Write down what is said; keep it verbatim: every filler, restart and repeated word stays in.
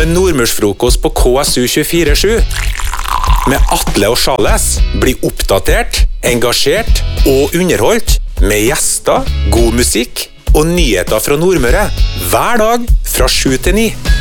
med Nordmørsfrokost på K S U tjuefire sju. Med Atle og Charles bli oppdatert, engasjert og underholdt med gjester, god musikk og nyheter fra Nordmøre hver dag fra sju til ni.